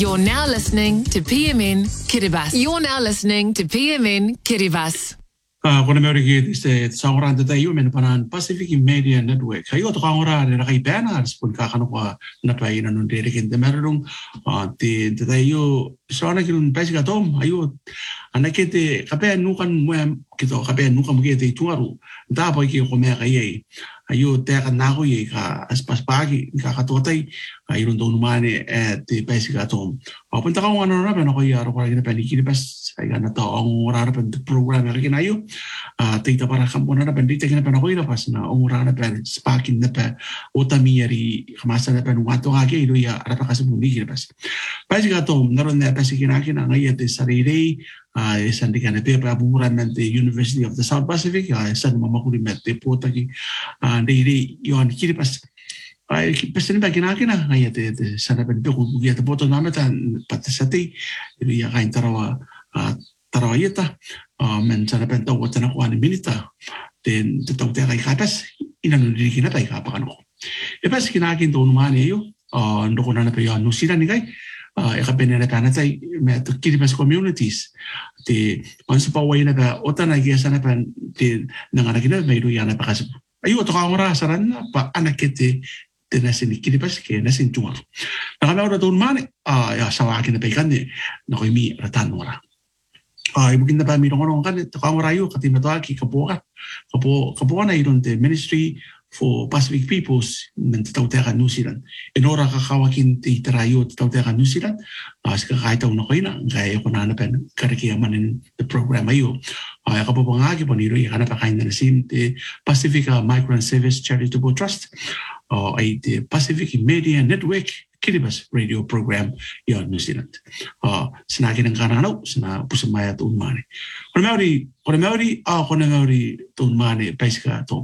You're now listening to PMN Kiribati. You're now listening to PMN Kiribati. Kuna meori se saura de tayo men panan Pacific Media Network. Kayo to kangora na kay banners pun kakano ko na tayo na nun dedikin de merong ti tayo so na kilun pesika tom ayo anakete kape nukan mo kito kape nukan mo kete tungaru da boy ki ko me kay ayo te ka na ko ye ka aspas pagi ka katotay ayo don mane ti pesika tom. Apun ta ko ano na ben ko yaro ko na panikili pas ay na to ang ora na program na kinayo tita para kampona na bendita kina pa nakoy na pas na ora na pa sparking na pa otamiyari kamasa na pa nuwato age ilo ya ara pa kasubuni kina pas basika to naron na pa sikinakin ang ayat sarili isang di ka na pa buran ng University of the South Pacific isang mamakulimet po taki dili yon kini pas ay pesen ba kinakin na ayat sana pa ko buya ta boto na mata patasati ilo ya kain tarawayeta men sana penta wata na kuha ni minita then tataw tayo kay kapas inanundikin na tayo kapakan ko pas kinakin to naman iyo ando ko na na pa New Zealand ni kay ikapen na na tayo may Kiribati communities te once pa way na pa ota na gaya sana pa te nangaragin na may luya na pa kasi ayo to kamara saran na pa anakete te nasin Kiribati ke nasin tungar nakamao na to naman sa akin na pa ikan na ko imi ratan wala mungkin na pa mirong kan kakangarayo katimata ki kapuka na iron te Ministry for Pacific Peoples ng Tawtekan New Zealand. Enora kakawakin ti tarayo Tawtekan New Zealand. Sika kaitaw na kayo na gaya ko na napan karakiyaman in the program ayo. Kapapangagi po niro ikanap kain na nasin te Pacific Migrant Service Charitable Trust ay te Pacific Media Network Kiribati radio program yon New Zealand. Sinakin ang kananaw, sina pusamaya to unmane. Kuna meori to unmane, paisika to.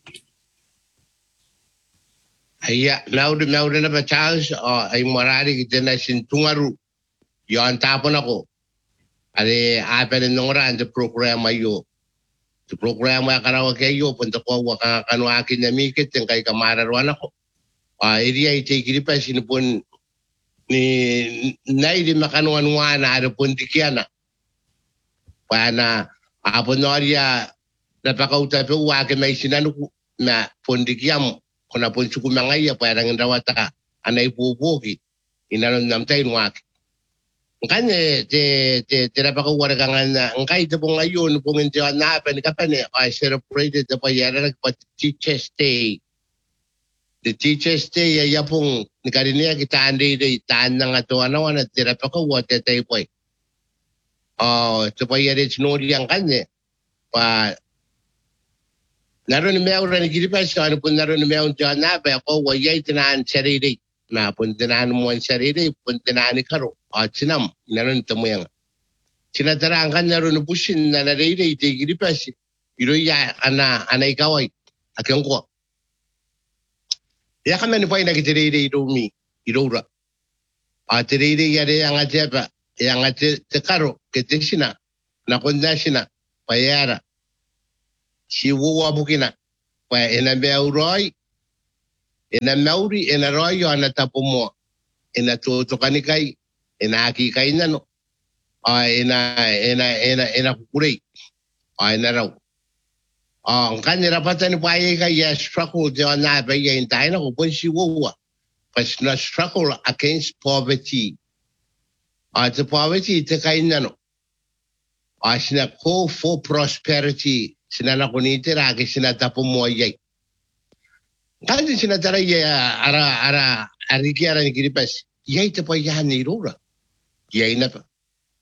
Aya, meori na ba Charles, ay marari kita na sintungaru. Yon tapon ako. Ari, apen nung ran, the program ayo. The program ay karawa kayo, punta ko, wakakanwakin na mikit, yung kay kamararwan ako. Area ite Kiribati sinupon ni naidi makanuan na ada pun tikiana pana apon noria napakauta pe wake mai sinanu na pondikiam kona pon suku mangaya para ngandawata anai bubuki inanon namtain wake ngane te napakawara kangan ngai te pong ayon pong intiwa na pa ni kapane I celebrated the payara but Teachers Day. The Teachers Day ya pong nikarinia kita ande itaan ng ato ano na tira pa ko wate tayo po. So pa yari sinuri ang kanya. Naroon na mayroon ni Kiribati ano po naroon na mayroon dyan na pa ako wayay tinaan sarili. Na puntinaan mo ang sarili, puntinaan ni Karo. Sinam, naroon ito mo yan. Sinataraan ka naroon na pusin na narili iti Kiribati. Iro ya ana ikaw ay akyong ko. Ya kami ni pay nagtirede idomi idora. Tirede yare ang ateba yang ate tekaro ketesina na kondasina payara. Si wuwa bukina pa ina beuroi ina mauri ina royo ana tapumo ina toto kanikai ina aki kainano ina kukurei ina raw. Ang kanya rapatan ni Paya kaya struggle diyan na ba yung tayo na kung si Wawa. Pas na struggle against poverty. The poverty ito kayo na no. Sina call for prosperity. Sina na kuniti ragi sina tapo mo yay. Kaya sina taray ariki ni Kiribati. Yay ito pa yan ni Rora. Yay na pa.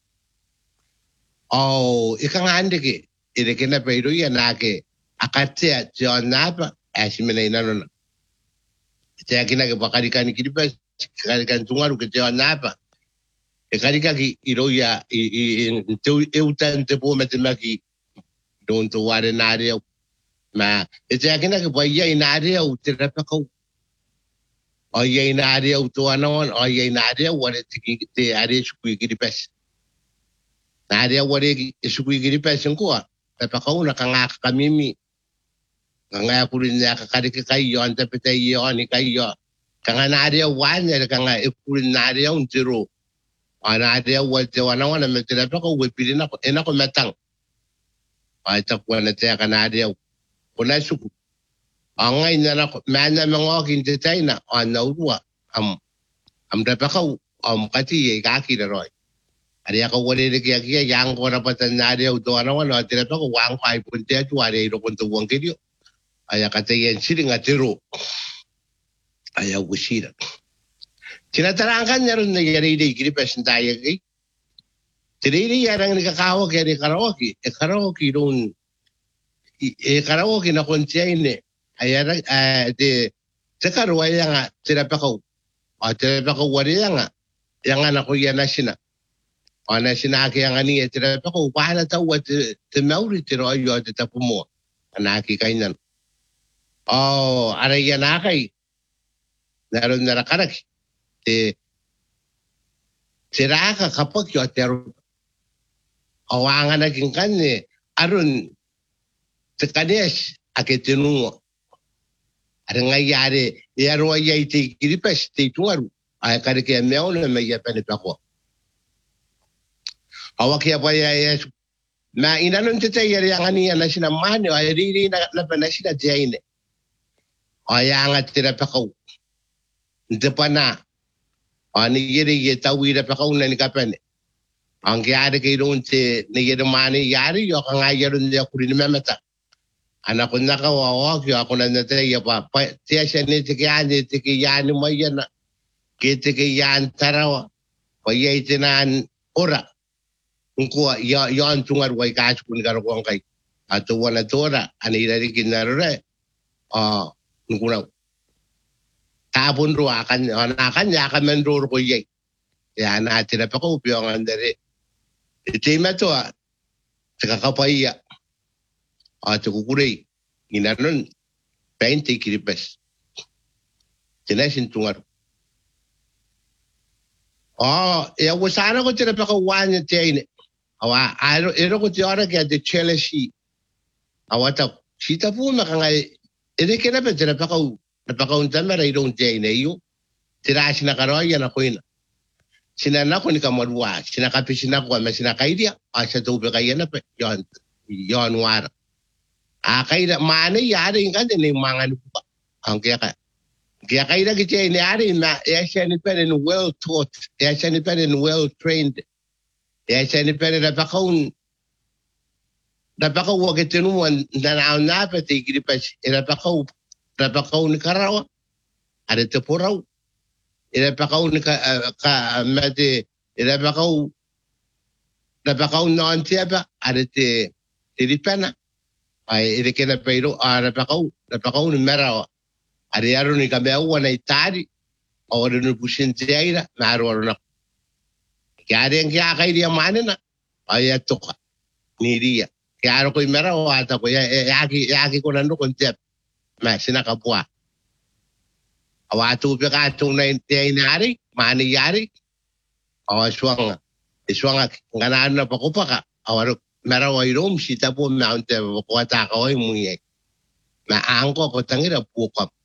Ika nga andi ki. Ika na pa ito yan nake. Akatia John Napa asimina inano. Kaya kinagapakarikan ni Kiribati, karikan tungaru ke John Napa. Karika ki iroya eutan te po matemaki don to ware nare ma kaya kinagapaya inare au terapako. Oya inare au to anon oya inare ware te are sukui Kiribati. Nare ware sukui Kiribati ko. Tapakaw na kangaka kamimi. Kanga purin na kakari kayo ang tapitay yon ni kayo kanga na area one na kanga purin na area un zero ana de wa te wana me te pa ko we pirina ko ena ko metang ai ta ko na te kana de ko na su angai na ko mana mango kin te taina ana urua am da pa ko kati e ka ki roi ari ka wore de ki yang ko na pa na de do wana te pa ko wang pai pun te tu are ro kon to wang ke dio aya ka te yen siringa te ro aya usira Tina terangkan nyarun na yari di kiri pesentaya ki. Tiri yarang ni kakawa kaya di karaoke. Karaoke don. Karaoke na konsiya ini. Ayara de sekarwa yang tira pakaw. Tira pakaw wari yang ako yan na sina. Na sina aki yang ani tira pakaw pahala tawa te mauri tira ayo te tapumo. Anaki kainan. Ara yan akay. Naroon narakaraki. Siraka kapag yo tero awangan naging kanya aron sa kanyas akitinungo aron ngayari yaro ay iti kiripes ti tungaru ay karikya meon na may yapanit ako awak ya pa yes na inanon tita yari ang aniya na sinamani ay riri na panasina tiyain ay angat tirapakaw hindi pa na ani yere ye tawira pa kauna ni kapane ang yari kay doon si ni yere mani yari yo ka nga yero niya kuri ni memeta anak ko nakawawag yo ako na natay pa tiya siya ni tikiyani mo yan kitikiyan tarawa pa yay tinan ora kung yon tungar way kas kun garong kay ato wala tora ani rin kinarore nung tapon ro akan ya kan mendor ko ye ya na tira pa ko piyong andere itima to saka kapaya to kukurei inanon 20 kiripes tinasin tungar ya wasana ko tira pa ko wanya tiene awa ero ko tiara ke de cheleshi awata sita po makangai ere kena pa tira pa ko napakauntan na raidong jay na iyo. Tira sinakaroya na ko ina. Sinana ko ni kamarwa. Sinakapisin ako. May sinakaidia. Sa tubi kaya na pa. Yon wara. Kaya maana yari yung kanya ni mga lupa. Ang kaya ka. Kaya kaya na kitya inayari na siya ni pa rin well taught. Siya ni pa rin well trained. Siya ni pa rin napakaun. Napakaw wag itinuan na naunapit. Ikiripas. Napakaw ni karawa. Ada tepuraw. Napakaw ni mati. Napakaw noon siya ba. Ada tiripana. Ay irikina pero napakaw ni merawa. Ada yaro ni kamewa na itari. O ada ni pusin siya ina. Naro na. Kaya ada yang kaya kay diya manin na. Ay ato ka. Ni diya. Kaya ano ko yung merawa. Ata ko yaki ko nando konsep. Ma sinakapwa. Awatu pa katong na inari, mani yari. Swang ganaan na pakupa ka. Awaro maraway rom sita po mountain kuwata ka oy muyek. Maangko ko tangira pukap.